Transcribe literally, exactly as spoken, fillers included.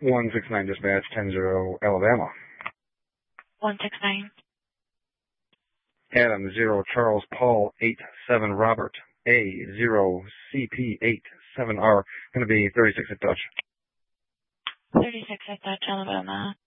one six nine dispatch, ten zero Alabama. one six nine. Adam, zero Charles Paul, eight seven Robert, A, zero C P eight seven R. Going to be thirty-six at Dutch. thirty-six at Dutch, Alabama.